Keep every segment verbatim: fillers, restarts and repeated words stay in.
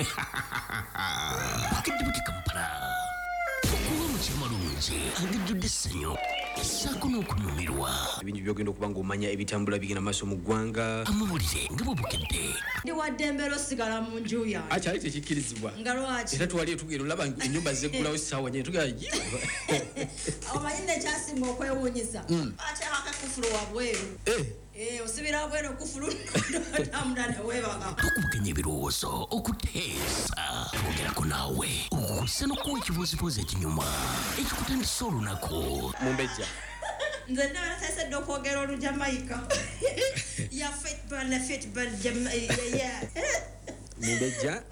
Bukedde Kampala. Okuwa mukyama lungi angejjudde essanyu essaako n'okunyumirwa. Ebintu byogenda okuba ng'omanya ebitambula bigenda maaso mu ggwanga. Amawulire nga bwe bukedde. Ndi waddembe osigala mu nju yange. Akyali tekikkirizibwa. Nga lwaki? Era twali tugenda olaba ennyumba zeggulawo essaawa nnyene tugenda omanyi nekyasinga okwewuunyisa. Ate akakufulu wabweru. Eh, osibira bwero kufulu tamula ne weebaga. Tukubuganya ebirowoozo okuteesa. Twogerako naawe okukussa n'okuwa ekibuuzibuuzi ekinyuma ekikutandisa olunaku. Mumbejja. Nze ndabala tayisedde okwogera olujamaika. Ya football na football ya. Mumbejja.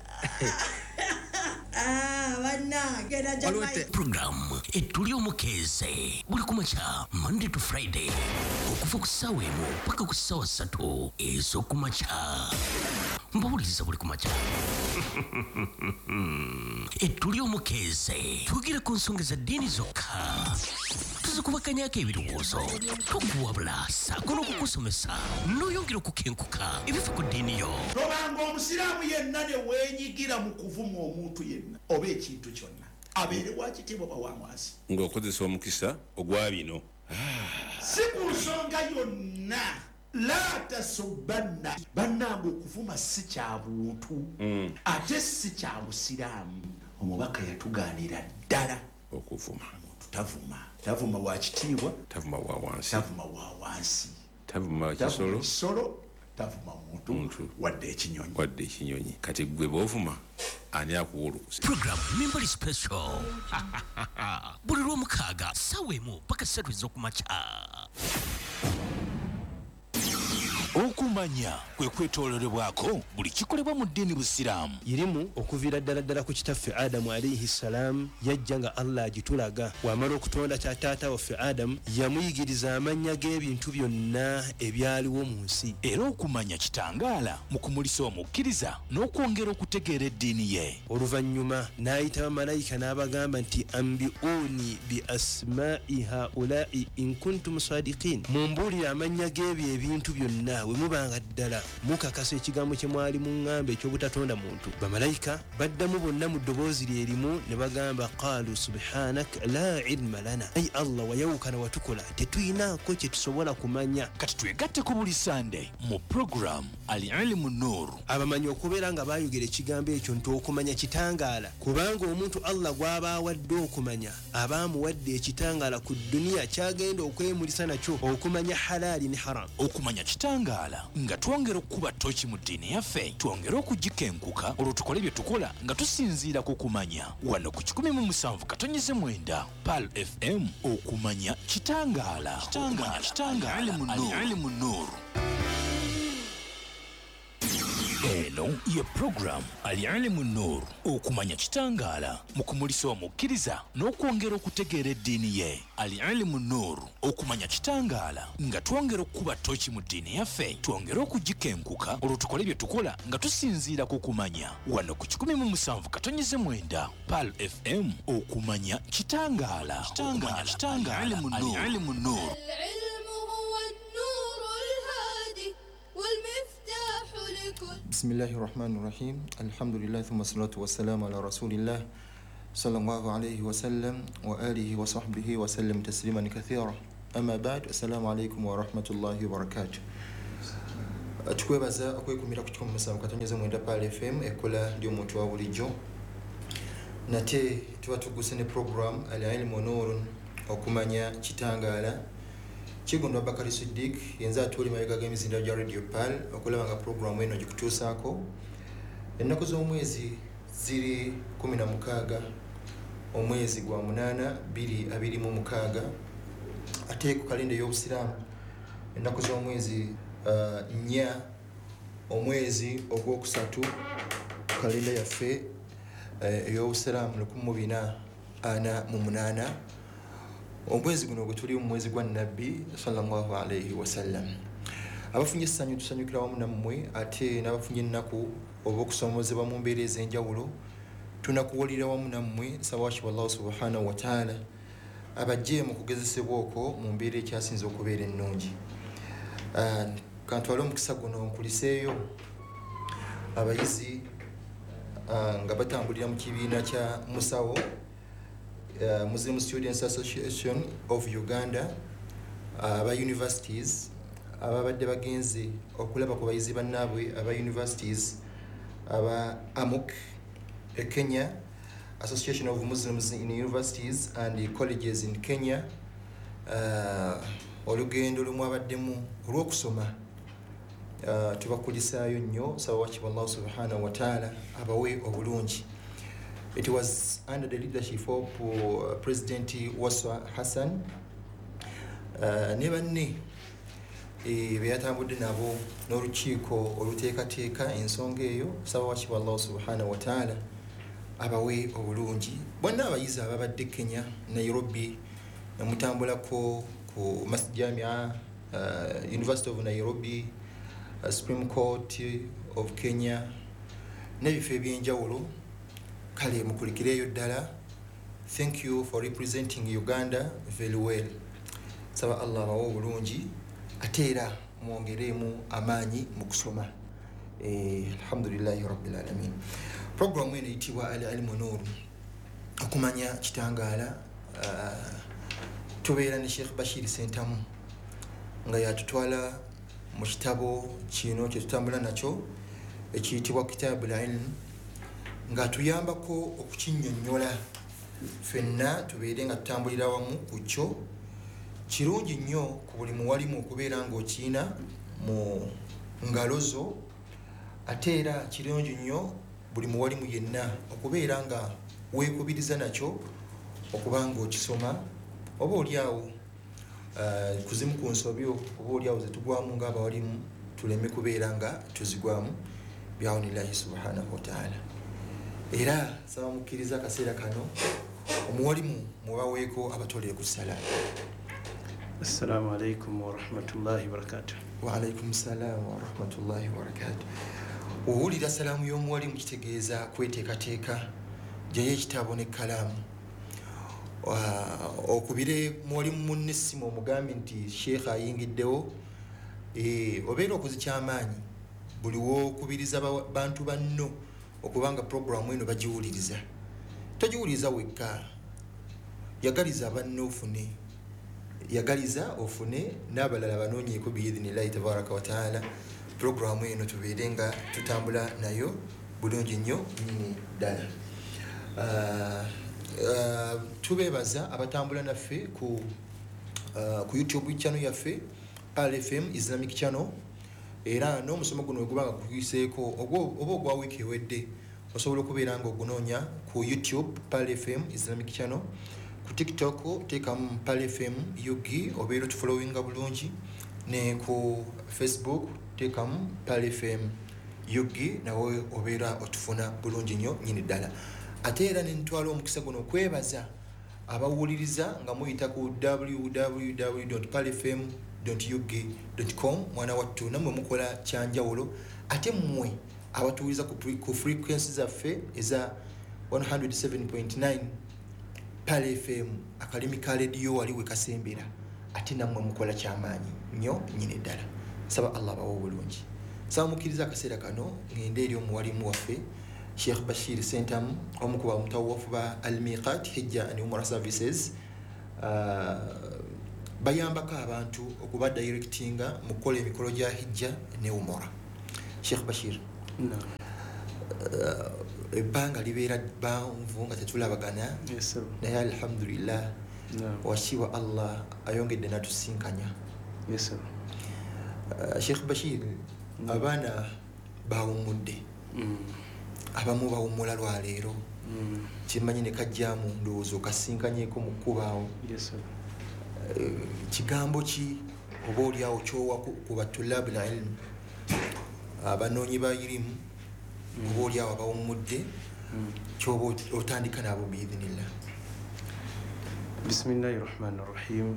Ah, bana genda Jamaica. Program etuli omukeeze buli kumakya Monday to Friday okuva ku ssaawa emu paka ku ssaawa ssatu ez'okumakya. Mbawuliriza buli kumakya. Etuli omukeeze tugire ku nsonga za ddiini zokka. Tuzikubakanyako ebirowoozo tokuwabula saako n'okukusomesa n'oyongera okukenkuka ebifa ku ddiini yo. Tobanga omusiraamu yenna ne weenyigira mu kuvuma omuntu yenna oba ekintu kyonna abeere wa kitiibwa oba wa mwansi ng'okozesa omukisa ogwa bino. Si ku nsonga yonna la tasubbanna bannange okuvuma si kya buntu ate si kya busiraamu. Omubaka yatugaanira ddala okuvuma. Tavuma tavuma wa kitiibwa, tavuma wa wansi, tavuma wa wansi, tavuma kisolo, solo tavuma muntu, muntu wadde ekinyonyi, wadde ekinyonyi. Kati gwe bw'ovuma ani akuwulukusa. Program Members Special buli lw'omukaaga ssaawa emu paka ssatu ez'okumakya. Okumanya kwe kwetoololebwako buli kikolebwa mu ddiini busiraamu. Irimu okuviira ddala ddala ku kitaffe Adamu alayhi salaam yajja nga Allah agitulaga. Wamala okutonda kya taata waffe Adamu yamuyigiriza amannya g'ebintu byonna ebyaliwo mu nsi. Era okumanya kitangaala mu kumulisa omukkiriza n'okwongera okutegeera eddiini ye. Oluvannyuma n'ayita bamalayika n'abagamba nti ambiuni bi asma'i haula'i in kuntum sadiqin. Mumbuulire amannya g'ebyo ebintu byonna we mubanga ddala mukakasa ekigambo kye mwali mu ŋŋamba eky'obutatonda muntu. Bamalayika baddamu bonna mu ddoboozi lye limu ne bagamba qaalu subhanak la ilma lana. Ayi Allah wayawukana watukola tetuyinaako kye tusobola kumanya. Kati twegatteko buli Sunday mu program Al-Ilmu Nur. Abamanyi okubeera nga baayogera ekigambo ekyo nti okumanya kitangaala kubanga omuntu Allah gw'aba awadde okumanya aba amuwadde ekitangaala ku dduniya kyagenda okwemulisa nakyo okumanya halaali ne haram. Okumanya kitangaala nga twongera okukuba ttooki mu ddiini yaffe twongera okugikenkuka olwo tukole bye tukola nga tusinziira ku kumanya wano ku kikumi mu musanvu katonnyeze mwenda Pal F M. Okumanya kitangaala. Al-Ilmu Nur. Eno ye program Al-Ilmu Nur. Okumanya kitangaala mu kumulisa omukkiriza n'okwongera okutegeera eddiini ye. Al-Ilmu Nur. Okumanya kitangaala nga twongera okukuba ttooki mu ddiini yaffe twongera okugikenkuka olwo tukole bye tukola nga tusinziira ku kumanya wano ku kikumi mu musanvu katonnyeze mwenda Pal F M. Okumanya kitangaala. Al-Ilmu Nur. بسم الله الرحمن الرحيم الحمد لله ثم الصلاة والسلام على رسول الله صلى الله عليه وسلم وآله وصحبه وسلم تسليما كثيرا أما بعد السلام عليكم ورحمة الله وبركاته. tukwebaza okwekumira ku kikumi musanvu katonnyeze mwenda Pal F M ekola ndi omuntu wa bulijjo nate tuba tuguse ne program Al-Ilmu Nur okumanya kitangaala. Kigondo Bakari Siddiq yenza atuli mayiga g'emizinda gya Radio Pal okulaba nga programu eno gikutuusaako. Ennaku z'omwezi ziri kumi na mukaaga omwezi gwa munaana bbiri abiri mu mukaaga ate ku kalenda y'obusiraamu ennaku z'omwezi uh, nnya omwezi ogwokusatu kalenda yaffe uh, ey'obusiraamu lukumi mu bina ana mu munaana. Omwezi guno gwe tuli mu mwezi gwa Nabbi sallallahu alayhi wa sallam. Abafunye essanyu tusanyukira wamu nammwe ate n'abafunye ennaku oba okusomozebwa mu mbeera ez'enjawulo tunakuwulira wamu nammwe. Nsaba Allah subhanahu wa ta'ala abajje mu kugezesebwa okwo mu mbeera ekyasinze okubeera ennungi. Kantwale omukisa guno nkuliseeyo abayizi uh, nga batambulira mu kibiina kya musawo uh, Muslim Students Association of Uganda aba uh, universities ababadde bagenze okulaba ku bayizi bannaabwe aba universities aba AMUC e Kenya, Association of Muslims in Universities and Colleges in Kenya. uh, olugendo lumu abaddemu olw'okusoma uh, tubakulisaayo nnyo saba wakibwa Allah subhanahu wa ta'ala abawe obulungi. It was under the leadership of uh, President Waswa Hassan uh, ne banne e beyatambudde nabo n'olukiiko oluteekateeka ensonga eyo saba wakibwa Allah subhanahu wa ta'ala abawe obulungi. Bonna abayizi ababadde Kenya Nairobi mutambulako ku Masjid Jamia, uh, University of Nairobi, uh, Supreme Court of Kenya n'ebifo ebyenjawulo, kale mukulikireyo ddala. Thank you for representing Uganda very well. Saba Allah abawe obulungi ate era mwongeremu amaanyi mu kusoma. Eh, alhamdulillahi rabbil alamin. Programu eno eyitibwa Al Ilmu Nur, okumanya kitangaala. uh, tubeera ne Sheikh Bashir Sentamu nga yatutwala mu kitabo kino kye tutambula nakyo ekiyitibwa Kitabul Ilm, nga tuyambako okukinnyonnyola ffenna tubeere nga tutambulira wamu ku kyo. Kirungi nnyo ku buli muwalimu okubeera ng'okiina mu ngalo zo, ate era kirungi nnyo buli muwalimu yenna okubeera nga weekubiriza nakyo okuba ng'okisoma. Oba oliawo uh, kuzimu ku nsobyo oba oliawo zetugwamu ng'abawalimu tuleme kubeera nga tuzigwamu biawunillahi subhanahu wa ta'ala. Era saba mukkiriza akaseera kano omuwalimu mubaweeko abatolere ku salaam. Assalamu alaikum wa rahmatullahi wa barakatuh. Wa alaikum salam wa rahmatullahi wa barakatuh. Owulira salaamu y'omuwalimu kitegeeza kweteekateeka gyayo ekitabo n'ekkalaamu. Uh, okubire muwalimu munne essimu omugambi nti Sheikh ayingiddewo, e, obeera okuzikyamaanyi buli w'okubiriza bantu banno okubanga programu eno bagiwuliriza. Togiwuliriza wekka, yagaliza banno ofune, yagaliza ofune n'abalala banoonyeeko biidhinillahi tabaraka wa ta'ala. Programu eno tubeere nga tutambula nayo bulungi nnyo nnyini ddala. uh, Uh, tubebaza abatambula naffe ku uh, ku YouTube channel yaffe P A L F M Islamic Channel, era n'omusomo guno ogubanga kuyiseeko oba ogwa wiiki ewedde osobola okubeera nga ogunoonya ku YouTube P A L F M Islamic Channel, ku TikTok teekamu P A L F M U G obeera otufollowinga bulungi, ne ku Facebook teekamu P A L F M U G nawe obeera otufuna bulungi nnyo nnyini ddala. Ate era nentwala omukisa guno okwebaza abawuliriza nga muyita ku w w w dot p a l f m dot u g dot com. Mwana wattu namwe mukola kyanjawulo, ate mmwe abatuwuliza ku frequency zaffe eza one oh seven point nine P A L F M akalimi ka rediyo wali we kasembera, ate nammwe mukola kyamaanyi nnyo nnyini ddala. Saba Allah abawe obulungi. Saba mukkiriza akaseera kano ngende eri omuwalimu waffe Sheikh Bashir Sentamu, omu ku bamutawwafu ba Al-Miqat Hijja and Umrah Services. uh, bayambako abantu okuba directinga mu kukola emikolo gya hijja ne umrah. Sheikh Bashir, no. uh, ebbanga libeera banvu nga tetulabagana. Yes, sir. Naye alhamdulillah, no. Washiwa Allah ayongedde natusinkanya. Yes, sir. uh, Sheikh Bashir, no. Abaana bawummudde. mm. Abamu bawummula lwaleero. mm. Kimanyi ne kajjaamu ndowooza okasinkanyeeko mu kkubaawo. Yes, sir. uh, kigambo ki oba oliawo kyowa ku batulabu la ilmu abanoonyi ba irimu oba oliawo abawummudde kyoba otandika nabo biidhinillah? Bismillahi rahmani rahim.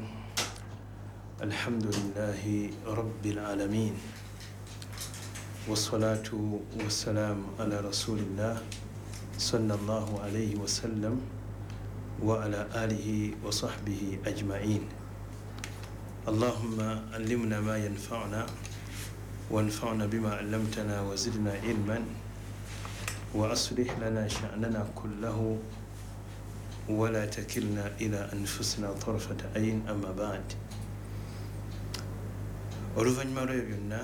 Alhamdulillahi rabbil alamin, wassalatu wassalamu ala rasulillah sallallahu alayhi wa sallam wa ala alihi wa sahbihi ajma'in. Allahumma allimna ma yanfa'una wanfa'na bima 'allamtana wa zidna ilman وأصلح لنا شأننا كله ولا تكلنا إلى أنفسنا طرفة عين أما بعد. oluvannyuma lwebyo byonna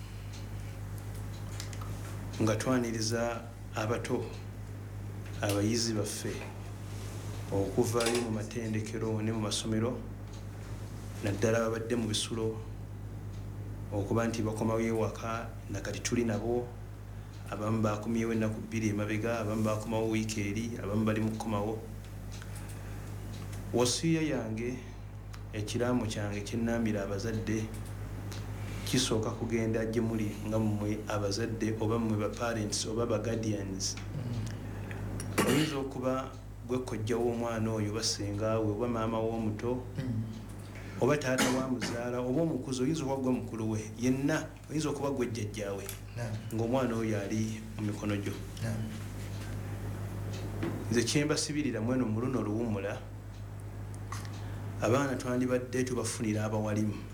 nga twaniriza abato abayizi baffe okuvaayo mu matendekero ne mu masomero naddala babadde mu bisulo okuba nti bakomawo ewaka nakati tuli nabo, abamu bakomyewo ennaku bbiri emabega, abamu bakomawo wiiki eri, abamu bali mu kukomawo. Wasiya yange, ekiraamu kyange kyennambira abazadde kisooka kugenda gye muli nga mmwe abazadde oba mmwe ba parents oba ba guardians. Oyinza okuba gwe kojja w'omwana oyo oba sengaawe oba maama w'omuto oba taata wa muzaala oba omukuzi, oyinza okuba gwe mukulu we, yenna oyinza okuba gwe jjajjaawe ng'omwana oyo ali mu mikono gyo. Nze kyembasibirira mweno mu luno oluwummula, abaana twandibadde tubafunira abawalimu